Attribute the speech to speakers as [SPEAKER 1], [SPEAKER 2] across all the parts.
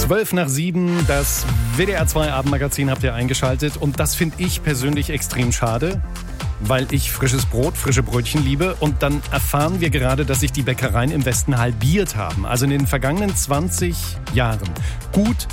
[SPEAKER 1] 6:12, das WDR 2 Abendmagazin habt ihr eingeschaltet. Und das finde ich persönlich extrem schade, weil ich frisches Brot, frische Brötchen liebe. Und dann erfahren wir gerade, dass sich die Bäckereien im Westen halbiert haben. Also in den vergangenen 20 Jahren. Gut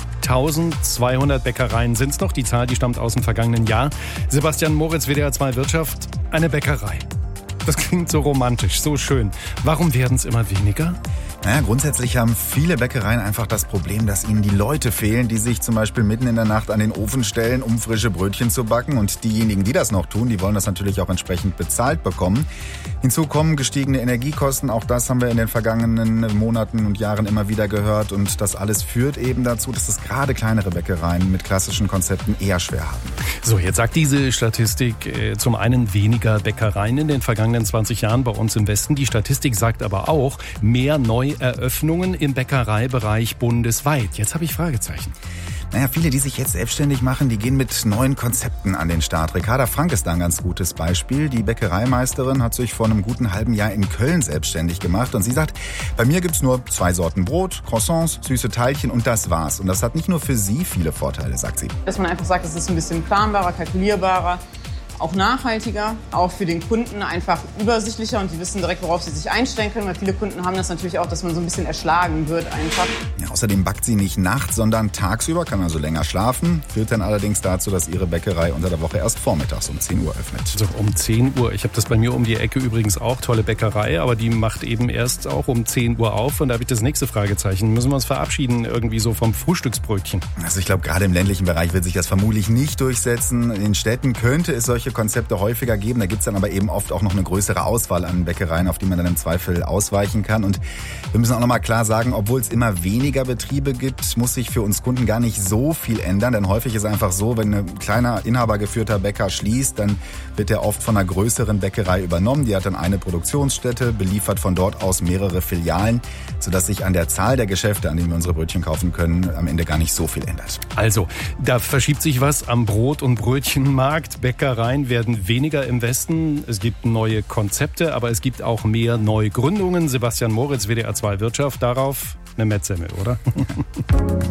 [SPEAKER 1] 1200 Bäckereien sind es noch. Die Zahl, die stammt aus dem vergangenen Jahr. Sebastian Moritz, WDR 2 Wirtschaft, eine Bäckerei. Das klingt so romantisch, so schön. Warum werden es immer weniger?
[SPEAKER 2] Naja, grundsätzlich haben viele Bäckereien einfach das Problem, dass ihnen die Leute fehlen, die sich zum Beispiel mitten in der Nacht an den Ofen stellen, um frische Brötchen zu backen. Und diejenigen, die das noch tun, die wollen das natürlich auch entsprechend bezahlt bekommen. Hinzu kommen gestiegene Energiekosten. Auch das haben wir in den vergangenen Monaten und Jahren immer wieder gehört. Und das alles führt eben dazu, dass es gerade kleinere Bäckereien mit klassischen Konzepten eher schwer haben.
[SPEAKER 1] So, jetzt sagt diese Statistik zum einen weniger Bäckereien in den vergangenen 20 Jahren bei uns im Westen. Die Statistik sagt aber auch mehr Neueröffnungen im Bäckereibereich bundesweit. Jetzt habe ich Fragezeichen.
[SPEAKER 2] Naja, viele, die sich jetzt selbstständig machen, die gehen mit neuen Konzepten an den Start. Ricarda Frank ist da ein ganz gutes Beispiel. Die Bäckereimeisterin hat sich vor einem guten halben Jahr in Köln selbstständig gemacht. Und sie sagt, bei mir gibt's nur 2 Sorten Brot, Croissants, süße Teilchen und das war's. Und das hat nicht nur für sie viele Vorteile, sagt sie.
[SPEAKER 3] Dass man einfach sagt, es ist ein bisschen planbarer, kalkulierbarer, auch nachhaltiger, auch für den Kunden einfach übersichtlicher und die wissen direkt, worauf sie sich einstellen können, weil viele Kunden haben das natürlich auch, dass man so ein bisschen erschlagen wird einfach.
[SPEAKER 2] Ja, außerdem backt sie nicht nachts, sondern tagsüber, kann also länger schlafen, führt dann allerdings dazu, dass ihre Bäckerei unter der Woche erst vormittags um 10 Uhr öffnet.
[SPEAKER 1] So, um 10 Uhr. Ich habe das bei mir um die Ecke übrigens auch, tolle Bäckerei, aber die macht eben erst auch um 10 Uhr auf und da habe ich das nächste Fragezeichen. Müssen wir uns verabschieden irgendwie so vom Frühstücksbrötchen?
[SPEAKER 2] Also ich glaube, gerade im ländlichen Bereich wird sich das vermutlich nicht durchsetzen. In den Städten könnte es solche Konzepte häufiger geben. Da gibt's dann aber eben oft auch noch eine größere Auswahl an Bäckereien, auf die man dann im Zweifel ausweichen kann. Und wir müssen auch noch mal klar sagen, obwohl es immer weniger Betriebe gibt, muss sich für uns Kunden gar nicht so viel ändern. Denn häufig ist es einfach so, wenn ein kleiner inhabergeführter Bäcker schließt, dann wird er oft von einer größeren Bäckerei übernommen. Die hat dann eine Produktionsstätte, beliefert von dort aus mehrere Filialen, sodass sich an der Zahl der Geschäfte, an denen wir unsere Brötchen kaufen können, am Ende gar nicht so viel ändert.
[SPEAKER 1] Also, da verschiebt sich was am Brot- und Brötchenmarkt. Bäckereien werden weniger im Westen. Es gibt neue Konzepte, aber es gibt auch mehr Neugründungen. Sebastian Moritz, WDR 2 Wirtschaft, darauf eine Mettsemmel, oder?